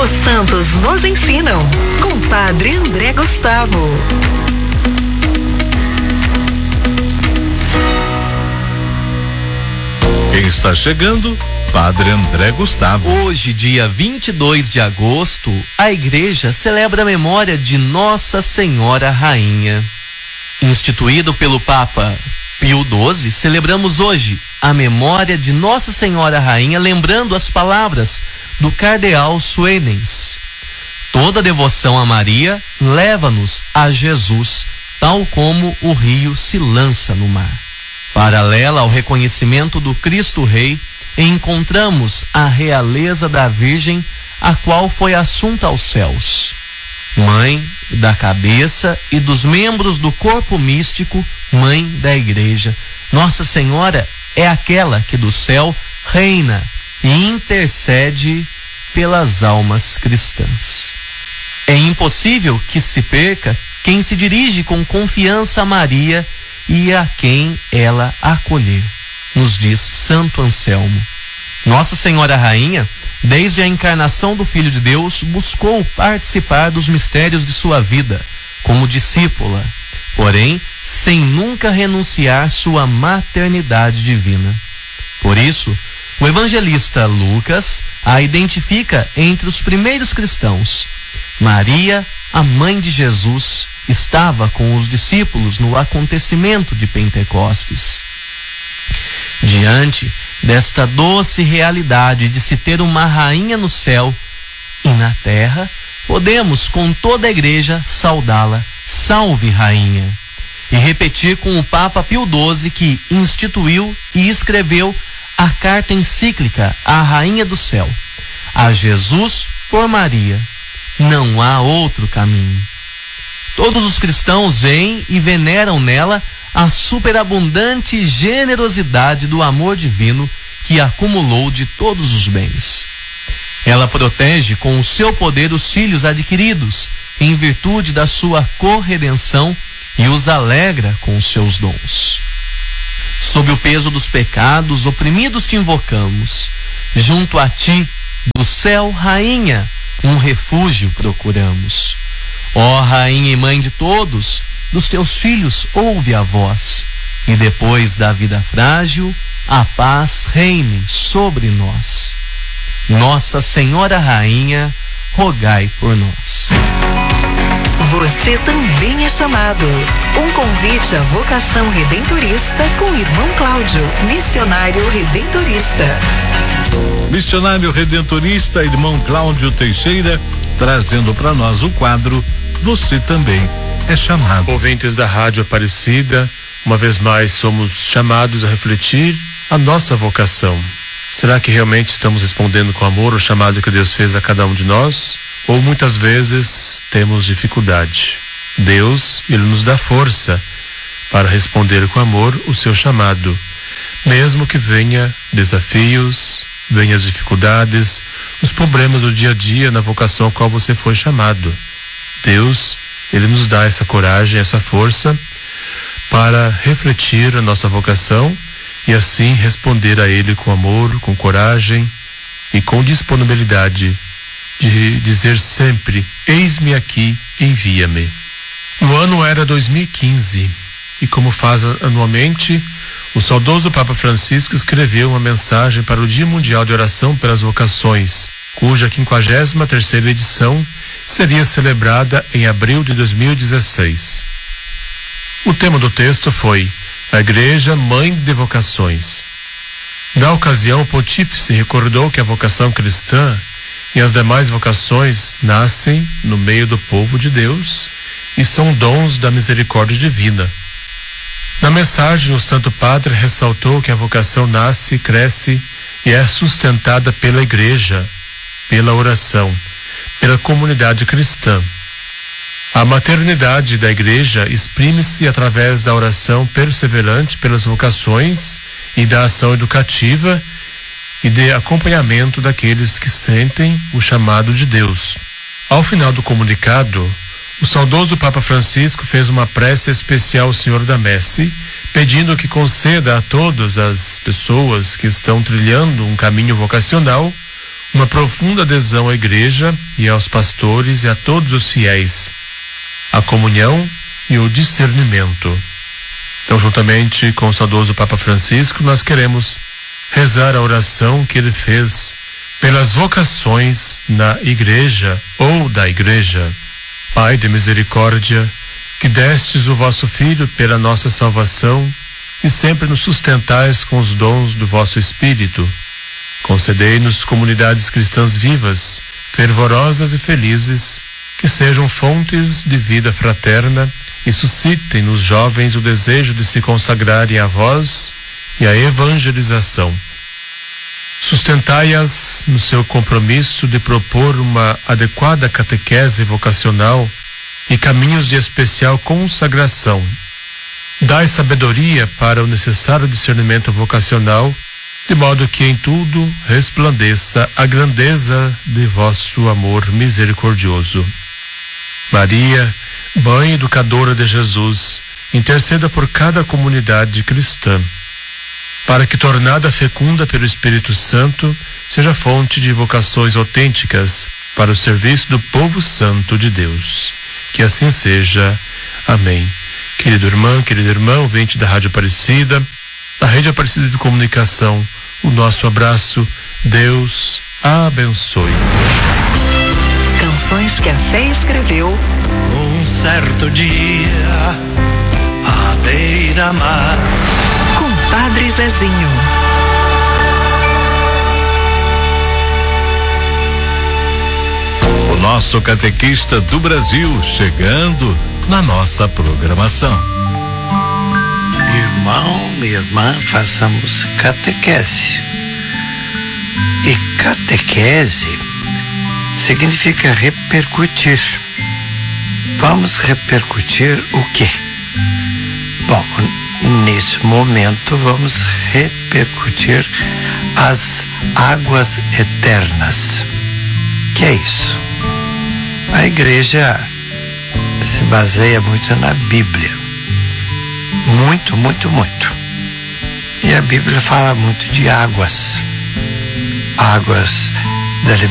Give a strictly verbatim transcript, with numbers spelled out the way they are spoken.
Os santos nos ensinam, com Padre André Gustavo. Quem está chegando? Padre André Gustavo. Hoje, dia vinte e dois de agosto, a igreja celebra a memória de Nossa Senhora Rainha. Instituído pelo Papa Pio doze, celebramos hoje a memória de Nossa Senhora Rainha, lembrando as palavras do cardeal Suenens. Toda devoção a Maria leva-nos a Jesus, tal como o rio se lança no mar. Paralela ao reconhecimento do Cristo Rei, encontramos a realeza da Virgem, a qual foi assunta aos céus. Mãe da cabeça e dos membros do corpo místico, mãe da igreja. Nossa Senhora é aquela que do céu reina e intercede pelas almas cristãs. É impossível que se perca quem se dirige com confiança a Maria e a quem ela acolher, nos diz Santo Anselmo. Nossa Senhora Rainha, desde a encarnação do Filho de Deus, buscou participar dos mistérios de sua vida como discípula, porém sem nunca renunciar sua maternidade divina. Por isso, o evangelista Lucas a identifica entre os primeiros cristãos. Maria, a mãe de Jesus, estava com os discípulos no acontecimento de Pentecostes. Diante desta doce realidade de se ter uma rainha no céu e na terra, podemos com toda a igreja saudá-la, salve rainha, e repetir com o Papa Pio doze, que instituiu e escreveu a carta encíclica à Rainha do Céu: a Jesus por Maria, não há outro caminho. Todos os cristãos veem e veneram nela a superabundante generosidade do amor divino que acumulou de todos os bens. Ela protege com o seu poder os filhos adquiridos em virtude da sua corredenção e os alegra com os seus dons. Sob o peso dos pecados, oprimidos te invocamos. Junto a ti, do céu, rainha, um refúgio procuramos. Ó rainha e mãe de todos, dos teus filhos ouve a voz, e depois da vida frágil, a paz reine sobre nós. Nossa Senhora Rainha, rogai por nós. Você também é chamado. Um convite à vocação redentorista com o irmão Cláudio, missionário redentorista. Missionário redentorista, irmão Cláudio Teixeira, trazendo para nós o quadro Você Também é Chamado. Ouvintes da Rádio Aparecida, uma vez mais somos chamados a refletir a nossa vocação. Será que realmente estamos respondendo com amor o chamado que Deus fez a cada um de nós? Ou muitas vezes temos dificuldade? Deus, Ele nos dá força para responder com amor o seu chamado, mesmo que venha desafios, venha as dificuldades, os problemas do dia a dia na vocação a qual você foi chamado. Deus, Ele nos dá essa coragem, essa força para refletir a nossa vocação e assim responder a Ele com amor, com coragem e com disponibilidade de dizer sempre: eis-me aqui, envia-me. O ano era dois mil e quinze e, como faz anualmente, o saudoso Papa Francisco escreveu uma mensagem para o Dia Mundial de Oração pelas Vocações, cuja quinquagésima terceira edição seria celebrada em abril de dois mil e dezesseis. O tema do texto foi a Igreja Mãe de Vocações. Na ocasião, o pontífice recordou que a vocação cristã e as demais vocações nascem no meio do povo de Deus e são dons da misericórdia divina. Na mensagem, o Santo Padre ressaltou que a vocação nasce, cresce e é sustentada pela Igreja, pela oração, pela comunidade cristã. A maternidade da Igreja exprime-se através da oração perseverante pelas vocações e da ação educativa e de acompanhamento daqueles que sentem o chamado de Deus. Ao final do comunicado, o saudoso Papa Francisco fez uma prece especial ao Senhor da Messe, pedindo que conceda a todas as pessoas que estão trilhando um caminho vocacional uma profunda adesão à igreja e aos pastores e a todos os fiéis, a comunhão e o discernimento. Então, juntamente com o saudoso Papa Francisco, nós queremos rezar a oração que ele fez pelas vocações na igreja ou da igreja. Pai de misericórdia, que destes o vosso Filho pela nossa salvação e sempre nos sustentais com os dons do vosso Espírito, concedei-nos comunidades cristãs vivas, fervorosas e felizes, que sejam fontes de vida fraterna e suscitem nos jovens o desejo de se consagrarem a vós e à evangelização. Sustentai-as no seu compromisso de propor uma adequada catequese vocacional e caminhos de especial consagração. Dai sabedoria para o necessário discernimento vocacional, de modo que em tudo resplandeça a grandeza de vosso amor misericordioso. Maria, Mãe educadora de Jesus, interceda por cada comunidade cristã, para que, tornada fecunda pelo Espírito Santo, seja fonte de vocações autênticas para o serviço do povo santo de Deus. Que assim seja. Amém. Querido irmão, querido irmão, ouvinte da Rádio Aparecida, da Rede Aparecida de Comunicação, o nosso abraço. Deus abençoe. Canções que a fé escreveu. Um certo dia, à beira-mar, Com Padre Zezinho. O nosso catequista do Brasil chegando na nossa programação. irmão, minha irmã, façamos catequese. E catequese significa repercutir. Vamos repercutir o quê? Bom, nesse momento vamos repercutir as águas eternas. Que é isso? A igreja se baseia muito na Bíblia. Muito, muito, muito. E a Bíblia fala muito de águas. Águas da liberdade.